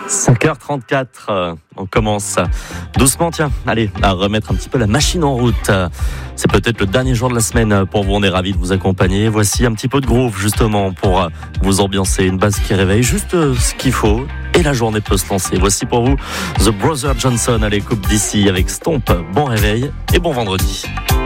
5h34, on commence doucement, tiens, allez, à remettre un petit peu la machine en route. C'est peut-être le dernier jour de la semaine pour vous, on est ravis de vous accompagner. Voici un petit peu de groove justement pour vous ambiancer, une base qui réveille juste ce qu'il faut et la journée peut se lancer. Voici pour vous The Brother Johnson à l'écoute d'ici avec Stomp. Bon réveil et bon vendredi.